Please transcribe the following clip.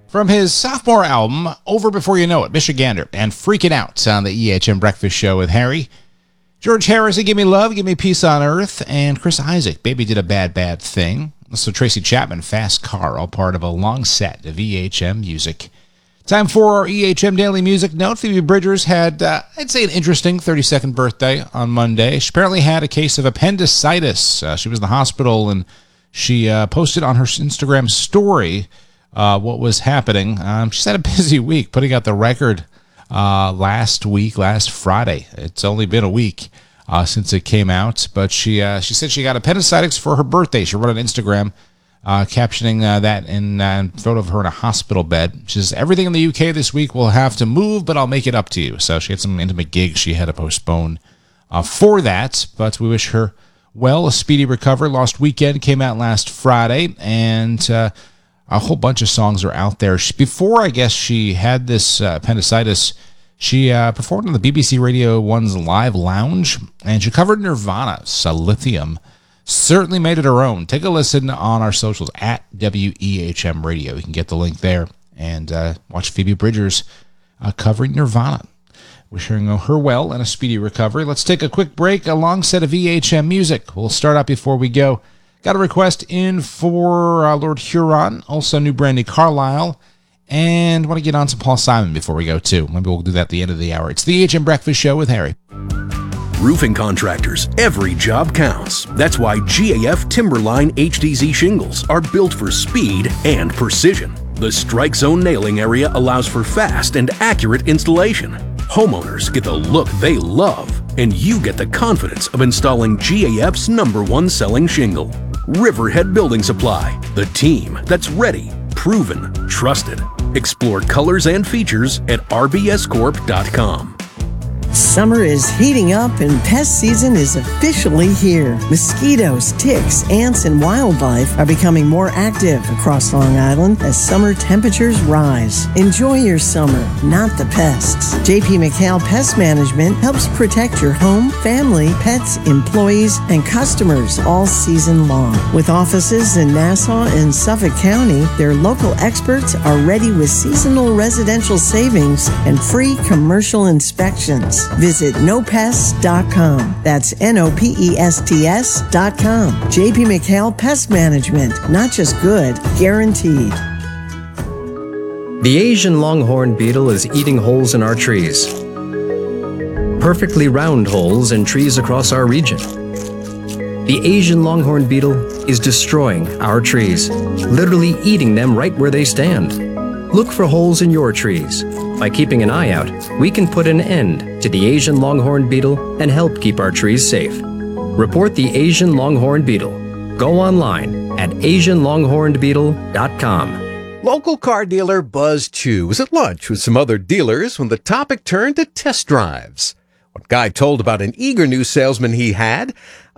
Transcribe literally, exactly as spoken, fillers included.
From his sophomore album, Over Before You Know It, Michigander, and Freaking Out on the E H M Breakfast Show with Harry. George Harrison, Give Me Love, Give Me Peace on Earth, and Chris Isaak, Baby Did a Bad, Bad Thing. So Tracy Chapman, Fast Car, all part of a long set of E H M music. Time for our E H M Daily Music Note. Phoebe Bridgers had, uh, I'd say, an interesting thirty-second birthday on Monday. She apparently had a case of appendicitis. Uh, she was in the hospital, and she uh, posted on her Instagram story Uh, what was happening. Um, she's had a busy week putting out the record uh, last week, last Friday. It's only been a week uh, since it came out, but she uh, she said she got appendicitis for her birthday. She wrote on Instagram, uh, captioning uh, that in uh, a photo of her in a hospital bed. She says, everything in the U K this week will have to move, but I'll make it up to you. So she had some intimate gigs she had to postpone uh, for that, but we wish her well, a speedy recovery. Lost Weekend came out last Friday, and uh, a whole bunch of songs are out there. She, before, I guess, she had this uh, appendicitis, she uh, performed on the B B C Radio one's Live Lounge, and she covered Nirvana's uh, Lithium. Certainly made it her own. Take a listen on our socials, at W E H M Radio. You can get the link there, and uh, watch Phoebe Bridgers uh, covering Nirvana. Wishing her well and a speedy recovery. Let's take a quick break, a long set of E H M music. We'll start out before we go. Got a request in for uh, Lord Huron, also new Brandy Carlisle, and want to get on some Paul Simon before we go, too. Maybe we'll do that at the end of the hour. It's the E H M Breakfast Show with Harry. Roofing contractors, every job counts. That's why G A F Timberline H D Z shingles are built for speed and precision. The Strike Zone nailing area allows for fast and accurate installation. Homeowners get the look they love, and you get the confidence of installing G A F's number one selling shingle. Riverhead Building Supply, the team that's ready, proven, trusted. Explore colors and features at R B S corp dot com. Summer is heating up and pest season is officially here. Mosquitoes, ticks, ants, and wildlife are becoming more active across Long Island as summer temperatures rise. Enjoy your summer, not the pests. J P McHale Pest Management helps protect your home, family, pets, employees, and customers all season long. With offices in Nassau and Suffolk County, their local experts are ready with seasonal residential savings and free commercial inspections. Visit no pests dot com. That's N O P E S T S dot com. J P McHale Pest Management. Not just good, guaranteed. The Asian longhorn beetle is eating holes in our trees. Perfectly round holes in trees across our region. The Asian longhorn beetle is destroying our trees, literally eating them right where they stand. Look for holes in your trees. By keeping an eye out, we can put an end to the Asian longhorn beetle and help keep our trees safe. Report the Asian longhorn beetle. Go online at asian longhorn beetle dot com. Local car dealer Buzz Chew was at lunch with some other dealers when the topic turned to test drives. What Guy told about an eager new salesman he had,